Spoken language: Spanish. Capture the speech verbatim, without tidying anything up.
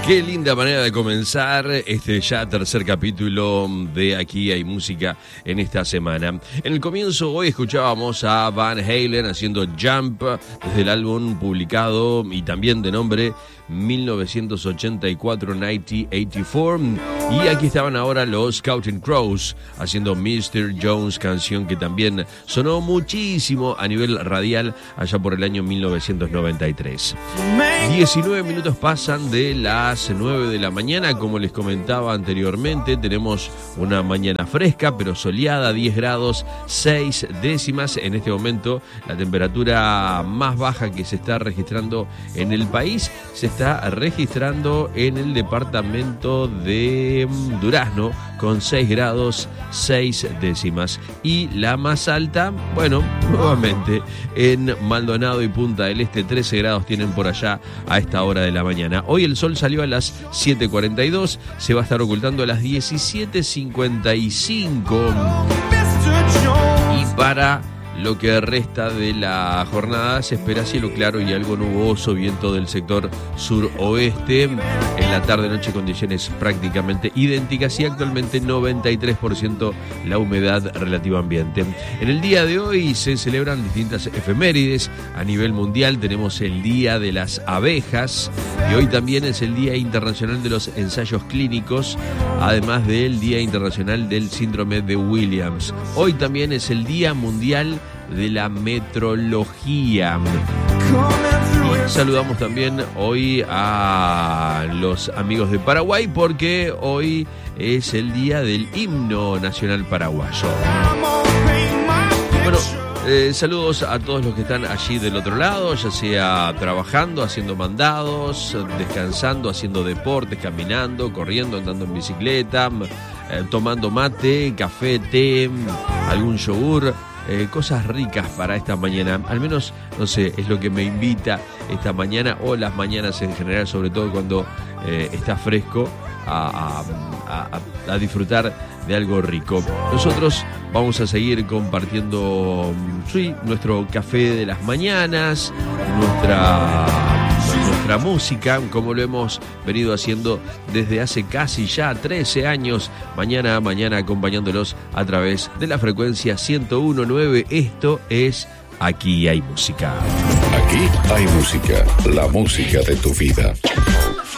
Qué linda manera de comenzar este ya tercer capítulo de Aquí hay música en esta semana. En el comienzo hoy escuchábamos a Van Halen haciendo Jump desde el álbum publicado y también de nombre mil novecientos ochenta y cuatro, mil novecientos ochenta y cuatro, y aquí estaban ahora los Counting Crows haciendo mister Jones, canción que también sonó muchísimo a nivel radial allá por el año mil novecientos noventa y tres. diecinueve minutos pasan de las nueve de la mañana, como les comentaba anteriormente, tenemos una mañana fresca pero soleada, diez grados seis décimas en este momento, la temperatura más baja que se está registrando en el país se está registrando en el departamento de Durazno con seis grados seis décimas, y la más alta, bueno, nuevamente en Maldonado y Punta del Este, trece grados tienen por allá a esta hora de la mañana. Hoy el sol salió a las siete cuarenta y dos, se va a estar ocultando a las diecisiete cincuenta y cinco, y para lo que resta de la jornada se espera cielo claro y algo nuboso, viento del sector suroeste. En la tarde-noche condiciones prácticamente idénticas y actualmente noventa y tres por ciento la humedad relativa ambiente. En el día de hoy se celebran distintas efemérides a nivel mundial. Tenemos el Día de las Abejas y hoy también es el Día Internacional de los Ensayos Clínicos, además del Día Internacional del Síndrome de Williams. Hoy también es el Día Mundial de la Metrología. Y saludamos también hoy a los amigos de Paraguay porque hoy es el día del himno nacional paraguayo. Bueno, eh, saludos a todos los que están allí del otro lado, ya sea trabajando, haciendo mandados, descansando, haciendo deportes, caminando, corriendo, andando en bicicleta, eh, tomando mate, café, té, algún yogur. Eh, cosas ricas para esta mañana, al menos, no sé, es lo que me invita esta mañana o las mañanas en general, sobre todo cuando eh, está fresco, a, a, a, a disfrutar de algo rico. Nosotros vamos a seguir compartiendo sí, nuestro café de las mañanas, nuestra... nuestra música, como lo hemos venido haciendo desde hace casi ya trece años, mañana a mañana acompañándolos a través de la frecuencia ciento uno punto nueve. Esto es Aquí hay música. Aquí hay música, la música de tu vida.